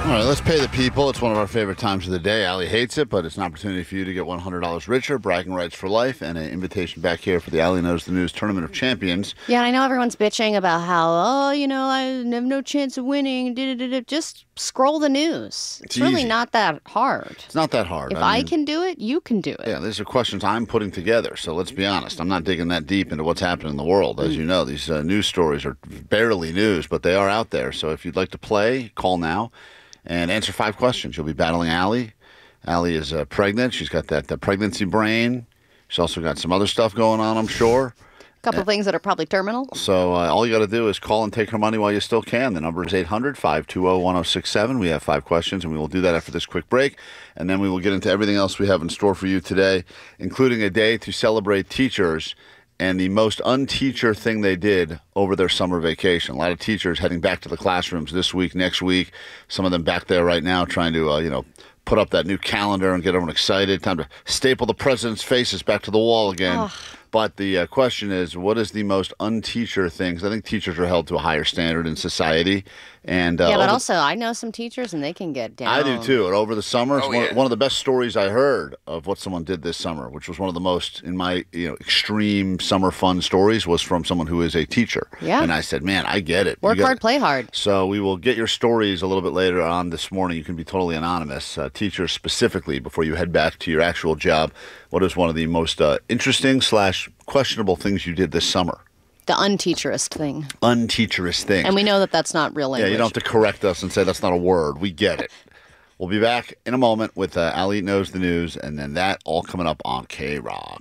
All right, let's pay the people. It's one of our favorite times of the day. Allie hates it, but it's an opportunity for you to get $100 richer, bragging rights for life, and an invitation back here for the Allie Knows the News Tournament of Champions. Yeah, and I know everyone's bitching about how, I have no chance of winning. Just scroll the news. It's really easy. Not that hard. It's not that hard. If I can do it, you can do it. Yeah, these are questions I'm putting together, so let's be honest. I'm not digging that deep into what's happening in the world. As you know, these news stories are barely news, but they are out there. So if you'd like to play, call now. And answer 5 questions. You'll be battling Allie. Allie is pregnant. She's got that pregnancy brain. She's also got some other stuff going on, I'm sure. A couple of things that are probably terminal. So all you got to do is call and take her money while you still can. The number is 800-520-1067. We have 5 questions, and we will do that after this quick break. And then we will get into everything else we have in store for you today, including a day to celebrate teachers and the most unteacher thing they did over their summer vacation. A lot of teachers heading back to the classrooms this week, next week. Some of them back there right now trying to, put up that new calendar and get everyone excited. Time to staple the president's faces back to the wall again. Oh. But the question is, what is the most unteacher thing? 'Cause I think teachers are held to a higher standard in society. And but also, I know some teachers, and they can get down. I do, too. And over the summer, it's one of the best stories I heard of what someone did this summer, which was one of the most, in my extreme summer fun stories, was from someone who is a teacher. Yeah. And I said, man, I get it. Work hard, play hard. So we will get your stories a little bit later on this morning. You can be totally anonymous. Teachers specifically, before you head back to your actual job, what is one of the most interesting / questionable things you did this summer? The unteacherist thing. Unteacherist thing. And we know that that's not real English. Yeah, you don't have to correct us and say that's not a word. We get it. We'll be back in a moment with Allie Knows the News, and then that all coming up on K-Rock.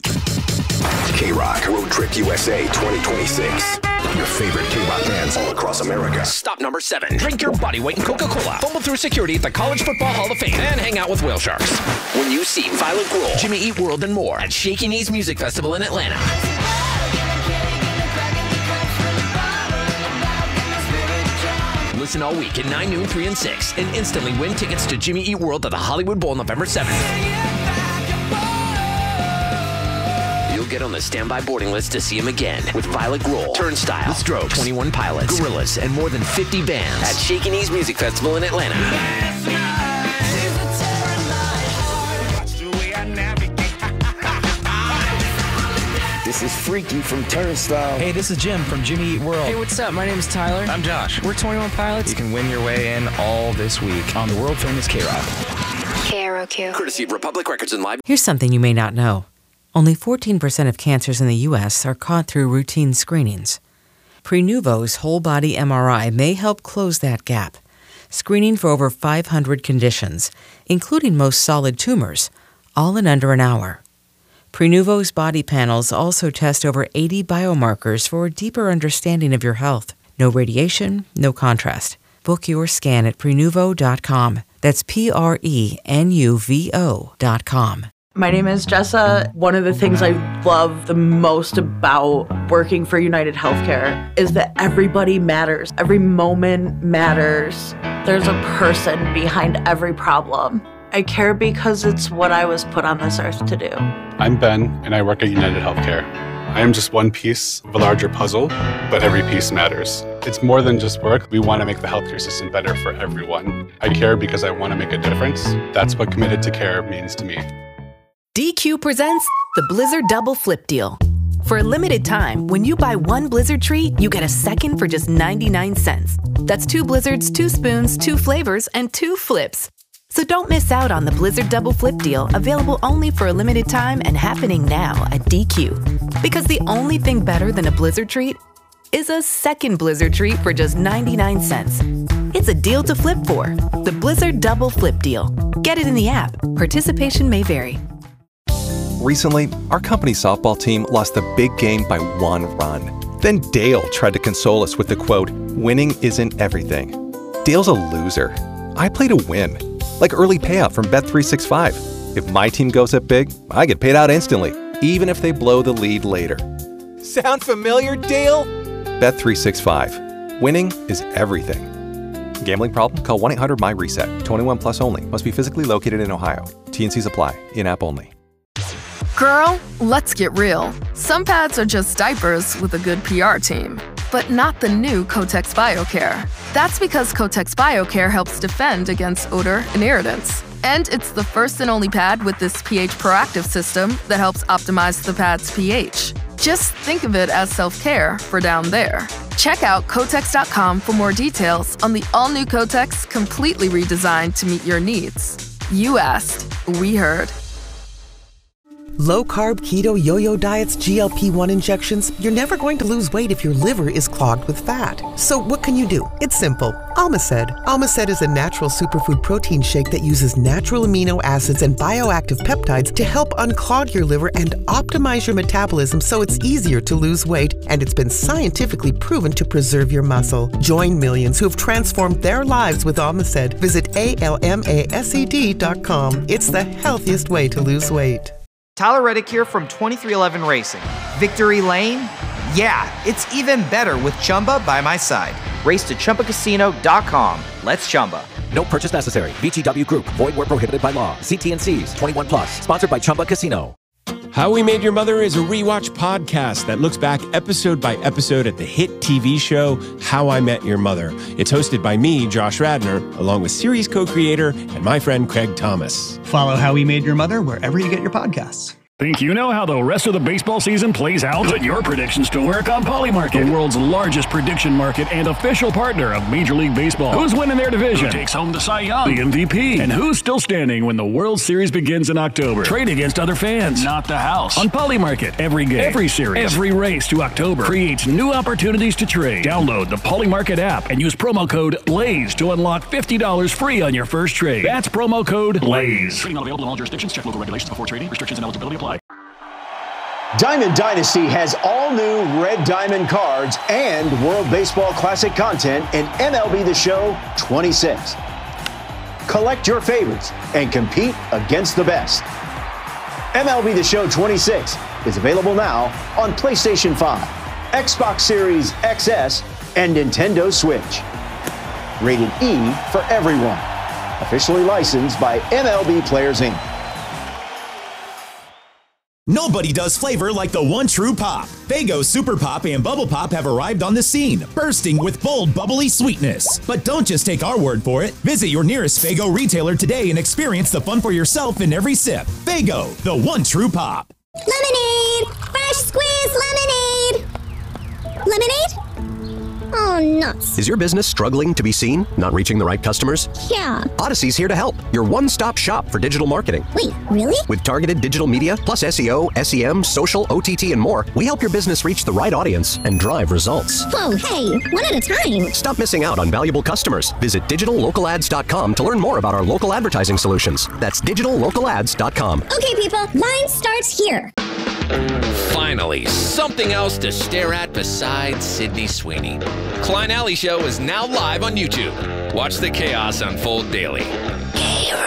K-Rock Road Trip USA 2026. Your favorite K-Rock bands all across America. Stop number 7. Drink your body weight in Coca-Cola. Fumble through security at the College Football Hall of Fame. And hang out with whale sharks. When you see Violet Grohl, Jimmy Eat World, and more at Shaky Knees Music Festival in Atlanta. Listen all week at 9, noon, 3, and 6. And instantly win tickets to Jimmy Eat World at the Hollywood Bowl November 7th. You'll get on the standby boarding list to see him again with Violet Grohl, Turnstile, The Strokes, 21 Pilots, Gorillaz, and more than 50 bands at Shaky Knees Music Festival in Atlanta. This is Freaky from Turnstile. Hey, this is Jim from Jimmy Eat World. Hey, what's up? My name is Tyler. I'm Josh. We're 21 Pilots. You can win your way in all this week on the world-famous K-Rock. KROQ. Courtesy of Republic Records and Live. Here's something you may not know. Only 14% of cancers in the U.S. are caught through routine screenings. Prenuvo's whole-body MRI may help close that gap, screening for over 500 conditions, including most solid tumors, all in under an hour. Prenuvo's body panels also test over 80 biomarkers for a deeper understanding of your health. No radiation, no contrast. Book your scan at Prenuvo.com. That's Prenuvo.com. My name is Jessa. One of the things I love the most about working for United Healthcare is that everybody matters. Every moment matters. There's a person behind every problem. I care because it's what I was put on this earth to do. I'm Ben, and I work at United Healthcare. I am just one piece of a larger puzzle, but every piece matters. It's more than just work. We want to make the healthcare system better for everyone. I care because I want to make a difference. That's what committed to care means to me. DQ presents the Blizzard Double Flip Deal. For a limited time, when you buy one Blizzard treat, you get a second for just 99 cents. That's 2 Blizzards, 2 spoons, 2 flavors, and 2 flips. So don't miss out on the Blizzard Double Flip Deal, available only for a limited time and happening now at DQ. Because the only thing better than a Blizzard treat is a second Blizzard treat for just 99 cents. It's a deal to flip for. The Blizzard Double Flip Deal. Get it in the app. Participation may vary. Recently, our company softball team lost the big game by 1 run. Then Dale tried to console us with the quote, "Winning isn't everything." Dale's a loser. I play to win. Like early payout from Bet365. If my team goes up big, I get paid out instantly, even if they blow the lead later. Sound familiar, Dale? Bet365. Winning is everything. Gambling problem? Call 1-800-MY-RESET. 21 plus only. Must be physically located in Ohio. T&Cs apply. In-app only. Girl, let's get real. Some pads are just diapers with a good PR team. but not the new Kotex BioCare. That's because Kotex BioCare helps defend against odor and irritants. And it's the first and only pad with this pH proactive system that helps optimize the pad's pH. Just think of it as self-care for down there. Check out Kotex.com for more details on the all-new Kotex, completely redesigned to meet your needs. You asked, we heard. Low-carb, keto, yo-yo diets, GLP-1 injections, you're never going to lose weight if your liver is clogged with fat. So what can you do? It's simple. Almaced. Almaced is a natural superfood protein shake that uses natural amino acids and bioactive peptides to help unclog your liver and optimize your metabolism so it's easier to lose weight, and it's been scientifically proven to preserve your muscle. Join millions who have transformed their lives with Almaced. Visit almased.com. It's the healthiest way to lose weight. Tyler Reddick here from 2311 Racing. Victory Lane? Yeah, it's even better with Chumba by my side. Race to ChumbaCasino.com. Let's Chumba. No purchase necessary. VGW Group. Void where prohibited by law. See T&Cs. 21 plus. Sponsored by Chumba Casino. How We Made Your Mother is a rewatch podcast that looks back episode by episode at the hit TV show How I Met Your Mother. It's hosted by me, Josh Radnor, along with series co-creator and my friend Craig Thomas. Follow How We Made Your Mother wherever you get your podcasts. Think you know how the rest of the baseball season plays out? Put your predictions to work on Polymarket, the world's largest prediction market and official partner of Major League Baseball. Who's winning their division? Who takes home the Cy Young, the MVP? And who's still standing when the World Series begins in October? Trade against other fans, not the house. On Polymarket, every game, every series, every race to October creates new opportunities to trade. Download the Polymarket app and use promo code BLAZE to unlock $50 free on your first trade. That's promo code BLAZE. Trading not available in all jurisdictions. Check local regulations before trading. Restrictions and eligibility apply. Diamond Dynasty has all new Red Diamond cards and World Baseball Classic content in MLB The Show 26. Collect your favorites and compete against the best. MLB The Show 26 is available now on PlayStation 5, Xbox Series XS, and Nintendo Switch. Rated E for everyone. Officially licensed by MLB Players Inc. Nobody does flavor like the one true pop. Faygo Super Pop and Bubble Pop have arrived on the scene, bursting with bold, bubbly sweetness. But don't just take our word for it. Visit your nearest Faygo retailer today and experience the fun for yourself in every sip. Faygo, the one true pop. Lemonade! Fresh squeezed lemonade! Lemonade? Oh, nuts. Is your business struggling to be seen? Not reaching the right customers? Yeah. Odyssey's here to help. Your one-stop shop for digital marketing. Wait, really? With targeted digital media, plus SEO, SEM, social, OTT, and more, we help your business reach the right audience and drive results. Whoa, hey, one at a time. Stop missing out on valuable customers. Visit digitallocalads.com to learn more about our local advertising solutions. That's digitallocalads.com. Okay, people, line starts here. Finally, something else to stare at besides Sydney Sweeney. Klein Alley Show is now live on YouTube. Watch the chaos unfold daily.